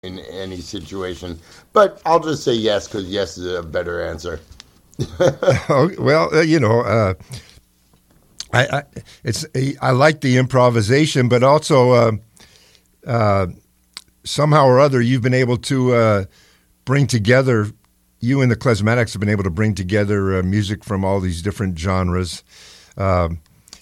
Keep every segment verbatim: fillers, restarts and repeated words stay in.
in any situation. But I'll just say yes because yes is a better answer. Oh, well, uh, you know, uh, I, I it's I like the improvisation, but also uh, uh, somehow or other you've been able to uh, bring together. You and the Klezmatics have been able to bring together uh, music from all these different genres, um,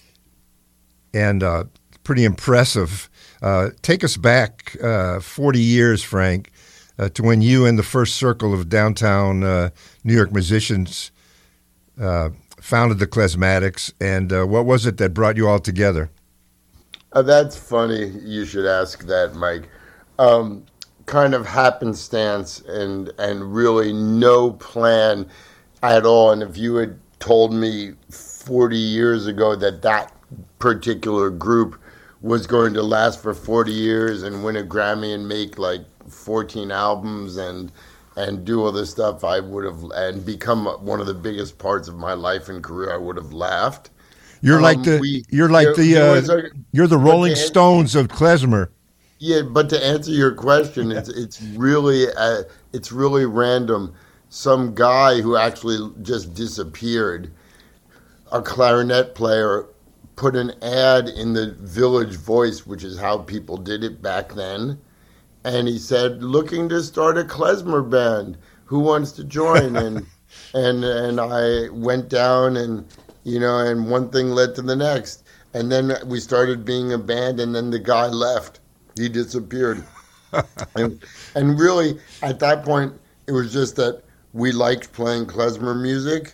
and uh, pretty impressive. Uh, take us back uh, forty years, Frank, uh, to when you and the first circle of downtown uh, New York musicians uh, founded the Klezmatics, and uh, what was it that brought you all together? Uh, that's funny. You should ask that, Mike. Um, kind of happenstance and and really no plan at all. And if you had told me forty years ago that that particular group was going to last for forty years and win a Grammy and make like fourteen albums and and do all this stuff, I would have, and become one of the biggest parts of my life and career, I would have laughed. You're um, like the we, you're like there, the there uh, a, you're the Rolling Stones of klezmer. Yeah, but to answer your question, it's it's really uh, it's really random. Some guy who actually just disappeared, a clarinet player, put an ad in the Village Voice, which is how people did it back then, and he said, "Looking to start a klezmer band. Who wants to join?" and and and I went down, and you know, and one thing led to the next, and then we started being a band, and then the guy left. He disappeared. and, and really, at that point, it was just that we liked playing klezmer music.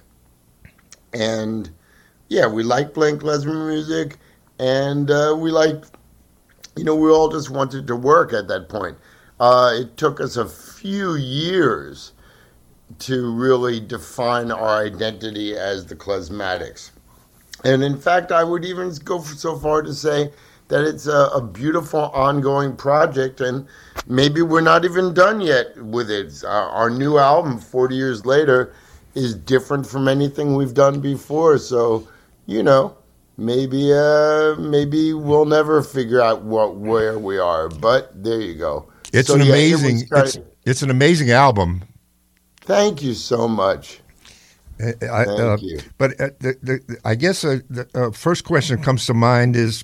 And, yeah, we liked playing klezmer music. And uh, we liked, you know, we all just wanted to work at that point. Uh, it took us a few years to really define our identity as the Klezmatics. And, in fact, I would even go so far to say that it's a, a beautiful ongoing project, and maybe we're not even done yet with it. Our, our new album, forty years later, is different from anything we've done before. So, you know, maybe uh, maybe we'll never figure out what where we are. But there you go. It's so, an yeah, amazing. It it's, it's an amazing album. Thank you so much. I, Thank uh, you. But uh, the, the, I guess uh, the uh, first question that comes to mind is.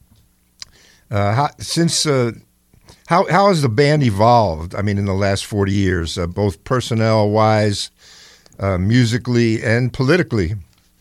Uh, how, since uh, how how has the band evolved? I mean, in the last forty years, uh, both personnel wise, uh, musically, and politically.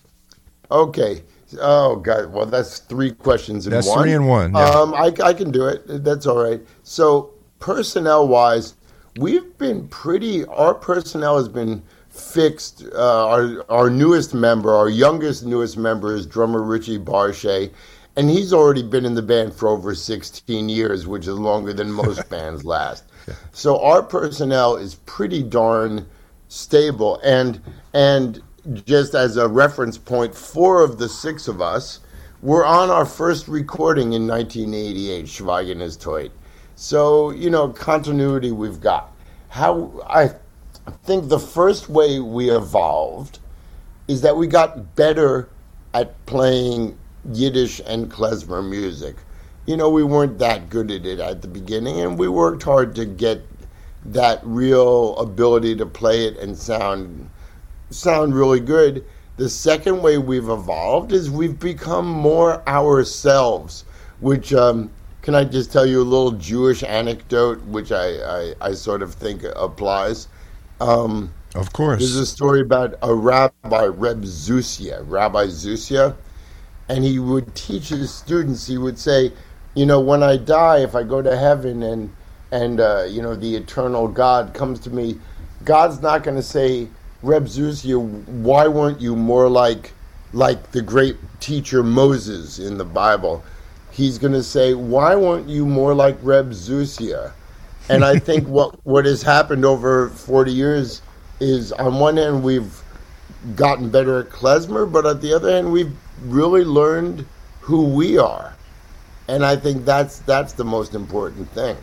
Okay. Oh God. Well, that's three questions in that's one. That's three in one. Yeah. Um, I I can do it. That's all right. So personnel wise, we've been pretty. Our personnel has been fixed. Uh, our our newest member, our youngest newest member, is drummer Richie Barchet. And he's already been in the band for over sixteen years, which is longer than most bands last. Yeah. So our personnel is pretty darn stable. And and just as a reference point, four of the six of us were on our first recording in nineteen eighty-eight, Schweigen ist Teut. So, you know, continuity we've got. How I think the first way we evolved is that we got better at playing Yiddish and klezmer music. You know, we weren't that good at it at the beginning, and we worked hard to get that real ability to play it and sound sound really good. The second way we've evolved is we've become more ourselves, which um, can I just tell you a little Jewish anecdote, which I, I, I sort of think applies. Um, of course. There's a story about a rabbi, Reb Zusia, Rabbi Zusia, and he would teach his students, he would say, you know, when I die, if I go to heaven and, and uh, you know, the eternal God comes to me, God's not going to say, Reb Zusia, why weren't you more like like the great teacher Moses in the Bible? He's going to say, why weren't you more like Reb Zusia? And I think what, what has happened over forty years is, on one hand, we've gotten better at klezmer, but on the other hand, we've really learned who we are. And I think that's that's the most important thing.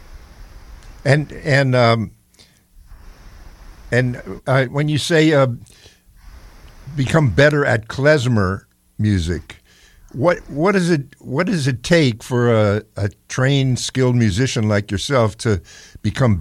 And and um, and uh, when you say uh, become better at klezmer music, what what is it what does it take for a, a trained, skilled musician like yourself to become